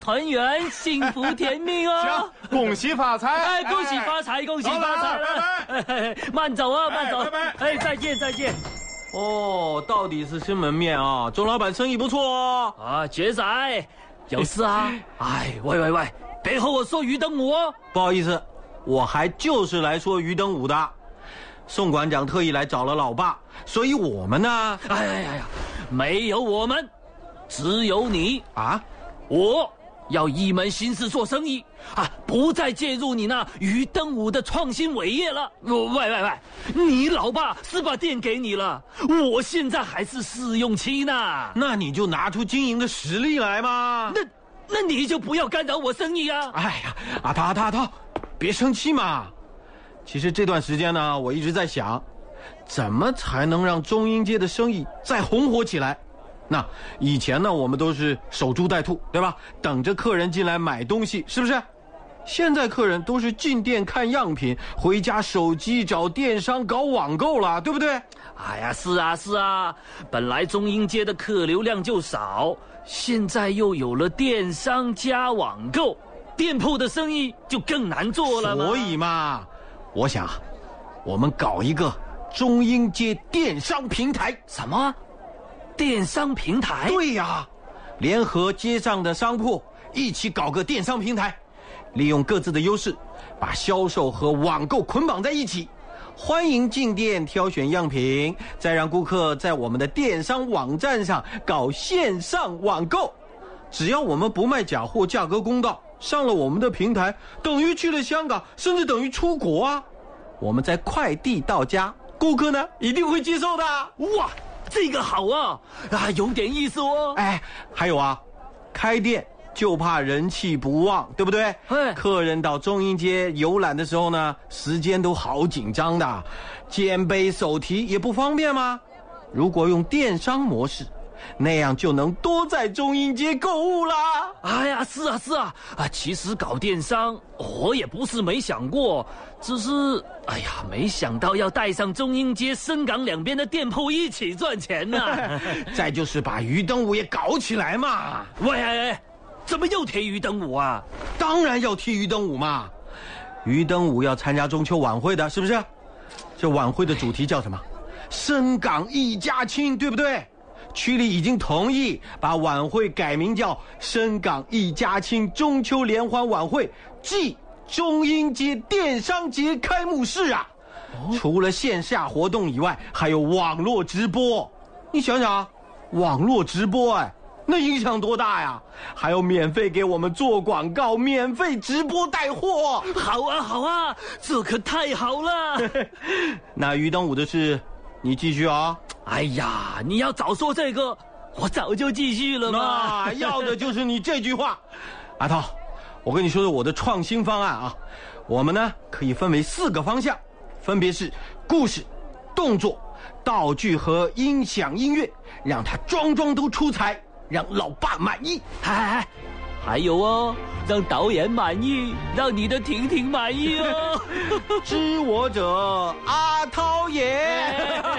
团圆，幸福甜蜜哦！ 行，恭喜发财！ 哎，恭喜发财，恭喜发财！ 拜拜！ 慢走啊，慢走！ 拜拜！ 哎，再见，再见！ 哦，到底是新门面啊，钟老板生意不错哦。 啊，杰仔，有事啊？哎，喂，别和我说鱼灯舞哦！ 不好意思，我还就是来说鱼灯舞的。宋馆长特意来找了老爸，所以我们呢？ 哎呀，没有我们，只有你啊！ 我要一门心思做生意啊，不再介入你那鱼灯舞的创新伟业了。喂，你老爸是把店给你了，我现在还是试用期呢。 那你就拿出经营的实力来嘛。 那你就不要干扰我生意啊！ 哎呀，阿涛，别生气嘛。其实这段时间呢，我一直在想，怎么才能让中英街的生意再红火起来。那以前呢，我们都是守株待兔，对吧？等着客人进来买东西，是不是？现在客人都是进店看样品，回家手机找电商搞网购了，对不对？ 哎呀，是啊，本来中英街的客流量就少，现在又有了电商加网购，店铺的生意就更难做了嘛。 所以嘛，我想，我们搞一个中英街电商平台。 什么？电商平台？ 对呀，联合街上的商铺一起搞个电商平台，利用各自的优势，把销售和网购捆绑在一起。欢迎进店挑选样品，再让顾客在我们的电商网站上搞线上网购。只要我们不卖假货，价格公道，上了我们的平台，等于去了香港，甚至等于出国啊！我们在快递到家，顾客呢一定会接受的。 哇，这个好啊，有点意思哦。 哎，还有啊，开店就怕人气不旺，对不对？客人到中英街游览的时候呢，时间都好紧张的，肩背手提也不方便吗？如果用电商模式，那样就能多在中英街购物啦。 哎呀，是啊，其实搞电商我也不是没想过，只是没想到要带上中英街、深港两边的店铺一起赚钱呢。 再就是把鱼灯舞也搞起来嘛。 喂，怎么又提鱼灯舞啊？ 当然要提鱼灯舞嘛。鱼灯舞要参加中秋晚会的，是不是？这晚会的主题叫什么？深港一家亲，对不对？区里已经同意把晚会改名叫深港一家亲中秋联欢晚会暨中英街电商节开幕式啊。除了线下活动以外，还有网络直播。你想想，网络直播那影响多大呀？还有免费给我们做广告，免费直播带货。 好啊，这可太好了。 那鱼灯舞的事你继续啊。 哎呀，你要早说这个，我早就继续了嘛。 那要的就是你这句话。阿涛，我跟你说说我的创新方案啊。我们呢可以分为4个方向，分别是故事、动作、道具和音响音乐，让它桩桩都出彩，让老爸满意。 还有哦，让导演满意，让你的婷满意哦。 知我者阿涛也。